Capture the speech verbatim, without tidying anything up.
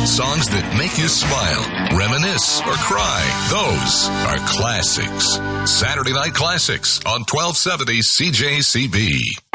Songs that make you smile, reminisce, or cry. Those are classics. Saturday Night Classics on twelve seventy C J C B.